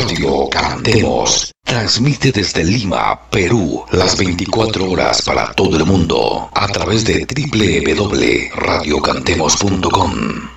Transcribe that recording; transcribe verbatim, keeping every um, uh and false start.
Radio Cantemos transmite desde Lima, Perú, las veinticuatro horas para todo el mundo a través de doble u doble u doble u punto radio cantemos punto com.